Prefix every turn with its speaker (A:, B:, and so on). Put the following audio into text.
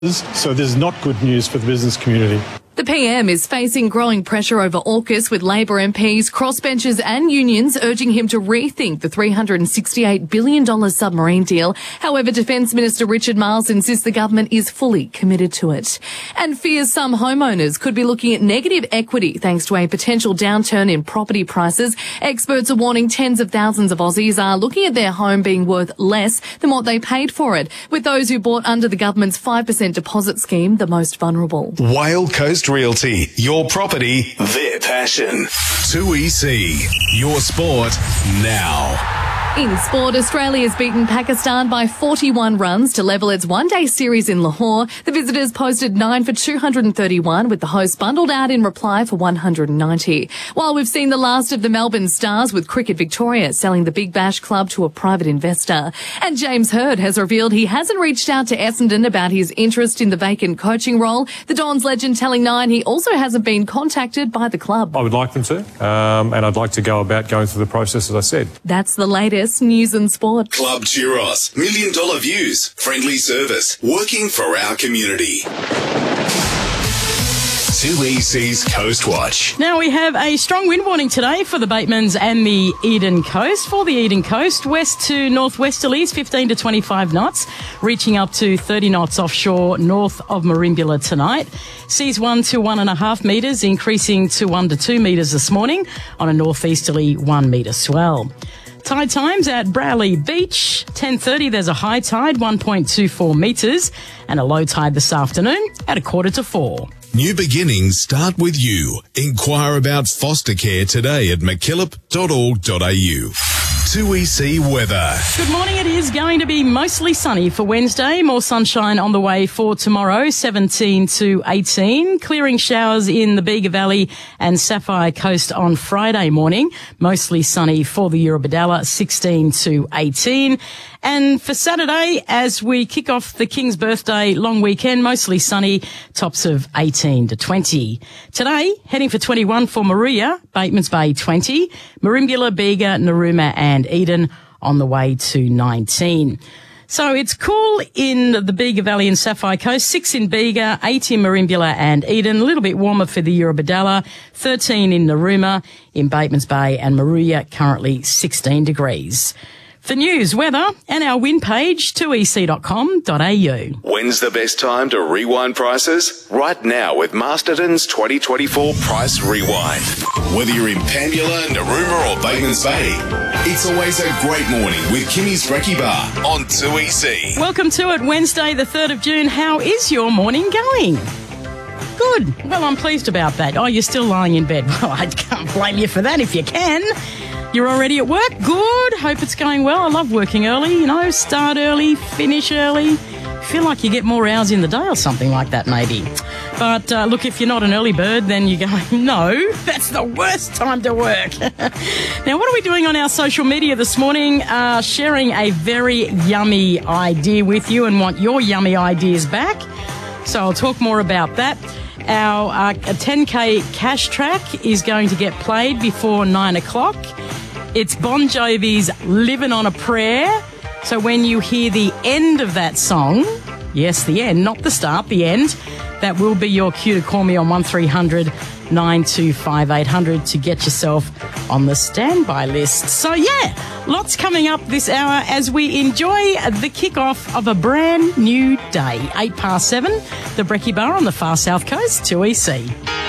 A: So this is not good news for the business community.
B: The PM is facing growing pressure over AUKUS, with Labor MPs, crossbenchers and unions urging him to rethink the $368 billion submarine deal. However, Defence Minister Richard Marles insists the government is fully committed to it. And fears some homeowners could be looking at negative equity thanks to a potential downturn in property prices. Experts are warning tens of thousands of Aussies are looking at their home being worth less than what they paid for it, with those who bought under the government's 5% deposit scheme the most vulnerable.
C: Whale Coast Realty, your property, their passion. 2EC, your sport now.
B: In sport, Australia's beaten Pakistan by 41 runs to level its one-day series in Lahore. The visitors posted 9 for 231, with the hosts bundled out in reply for 190. While we've seen the last of the Melbourne Stars, with Cricket Victoria selling the Big Bash club to a private investor. And James Hird has revealed he hasn't reached out to Essendon about his interest in the vacant coaching role. The Dons legend telling Nine he also hasn't been contacted by the club.
A: I would like them to, and I'd like to go about going through the process, as I said.
B: That's the latest news and sport.
C: Club Churros, $1 million views, friendly service, working for our community. 2EC's Coast Watch.
D: Now we have a strong wind warning today for the Batemans and the Eden Coast. For the Eden Coast, west to northwesterlies, 15 to 25 knots, reaching up to 30 knots offshore north of Merimbula tonight. Seas 1 to 1.5 metres, increasing to 1 to 2 metres this morning on a northeasterly 1 metre swell. Tide times at Browley Beach, 10:30 there's a high tide, 1.24 metres, and a low tide this afternoon at 3:45.
C: New beginnings start with you. Inquire about foster care today at mckillop.org.au. 2EC weather.
D: Good morning. It is going to be mostly sunny for Wednesday. More sunshine on the way for tomorrow, 17 to 18. Clearing showers in the Bega Valley and Sapphire Coast on Friday morning. Mostly sunny for the Eurobodalla, 16 to 18. And for Saturday, as we kick off the King's birthday long weekend, mostly sunny, tops of 18 to 20. Today, heading for 21 for Maria, Batemans Bay 20, Merimbula, Bega, Narooma and Eden on the way to 19. So it's cool in the Bega Valley and Sapphire Coast, 6 in Bega, 8 in Merimbula and Eden, a little bit warmer for the Eurobodalla, 13 in Narooma, in Batemans Bay and Maria, currently 16 degrees. For news, weather and our win page, 2ec.com.au.
C: When's the best time to rewind prices? Right now with Masterton's 2024 Price Rewind. Whether you're in Pambula, Narooma or Batemans Bay, it's always a great morning with Kimmy's Brekkie Bar on 2EC.
D: Welcome to it, Wednesday the 3rd of June. How is your morning going? Good. Well, I'm pleased about that. Oh, you're still lying in bed. Well, I can't blame you for that if you can. You're already at work? Good. Hope it's going well. I love working early, start early, finish early. Feel like you get more hours in the day or something like that maybe. But look, if you're not an early bird, then you're going, no, that's the worst time to work. Now, what are we doing on our social media this morning? Sharing a very yummy idea with you and want your yummy ideas back. So I'll talk more about that. Our 10K cash track is going to get played before 9 o'clock. It's Bon Jovi's Living on a Prayer. So when you hear the end of that song, yes, the end, not the start, the end, that will be your cue to call me on 1300 925 800 to get yourself on the standby list. So yeah, lots coming up this hour as we enjoy the kickoff of a brand new day. 7:08, the Brekkie Bar on the far south coast, 2EC.